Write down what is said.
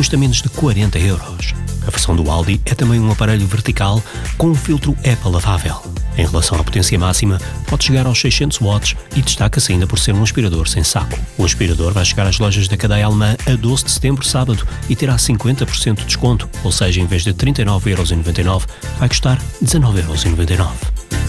custa menos de 40 euros. A versão do Aldi é também um aparelho vertical com um filtro EPA lavável. Em relação à potência máxima, pode chegar aos 600 watts e destaca-se ainda por ser um aspirador sem saco. O aspirador vai chegar às lojas da cadeia alemã a 12 de setembro, sábado, e terá 50% de desconto, ou seja, em vez de 39,99€, vai custar 19,99€.